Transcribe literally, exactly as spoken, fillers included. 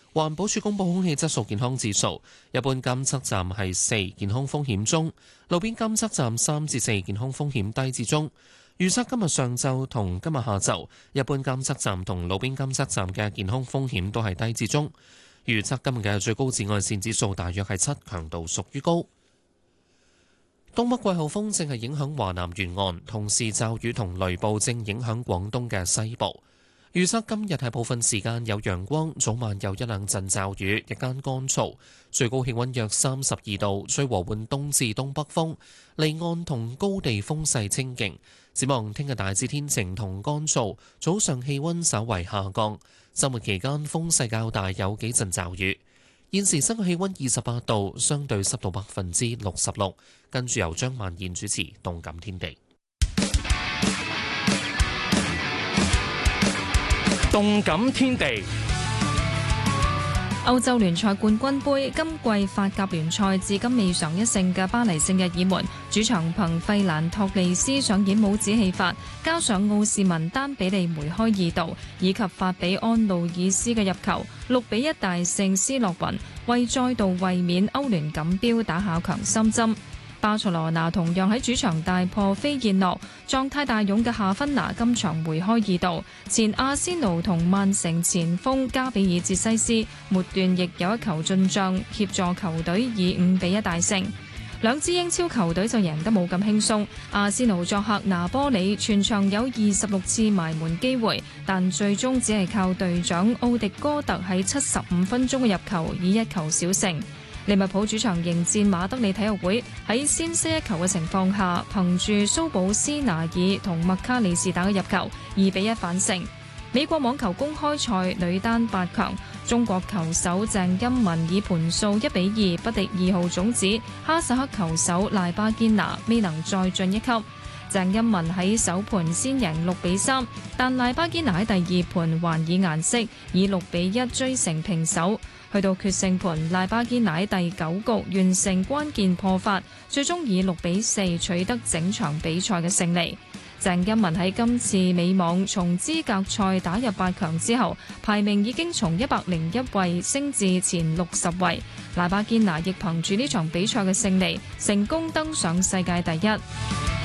環保署公布空氣質素健康指數，一般監測站係四，健康風險中；路邊監測站三至四，健康風險低至中。預測今日上晝同今日下晝，一般監測站同路邊監測站嘅健康風險都係低至中。預測今日嘅最高紫外線指數大約係七，強度屬於高。東北季候風正係影響華南沿岸，同時驟雨同雷暴正影響廣東嘅西部。預測今日係部分時間有陽光，早晚有一兩陣驟雨，日間乾燥，最高氣溫約三十二度，吹和緩東至東北風，離岸同高地風勢清勁。展望聽日大致天晴同乾燥，早上氣溫稍為下降，週末期間風勢較大，有幾陣驟雨。現時室外氣溫二十八度，相對濕度百分之六十六。跟住由張曼燕主持《動感天地》。 動感天地， 歐洲聯賽冠軍盃今季法甲聯賽至今未嘗一勝嘅巴黎聖日耳門，主場憑費蘭托利斯上演帽子戲法，加上奧士文丹比利梅開二度，以及法比安路爾斯嘅入球，六比一大勝斯洛雲，為再度衛冕歐聯錦標打下強心針。巴塞羅那同樣喺主場大破飛燕諾，狀態大勇嘅夏芬拿今場梅開二度，前阿仙奴同曼城前鋒加比爾捷西斯末段亦有一球進帳，協助球隊以五比一大勝。兩支英超球隊就贏得冇咁輕鬆，阿仙奴作客拿波里，全場有二十六次埋門機會，但最終只係靠隊長奧迪哥特喺七十五分鐘嘅入球，以一球小勝。利物浦主場迎戰馬德里體育會，喺先失一球嘅情況下，憑住蘇保斯拿爾同麥卡利士打嘅入球，二比一反勝。美國網球公開賽女單八強，中國球手鄭欽文以盤數一比二不敵二號種子哈薩克球手賴巴堅拿，未能再進一級。鄭欽文喺首盤先贏六比三，但賴巴堅拿喺第二盤還以顏色，以六比一追成平手。去到決勝盤，賴巴堅拿喺第九局完成關鍵破發，最終以六比四取得整場比賽嘅勝利。鄭欽文喺今次美網從資格賽打入八強之後，排名已經從一百零一位升至前六十位。賴巴堅拿亦憑住呢場比賽嘅勝利，成功登上世界第一。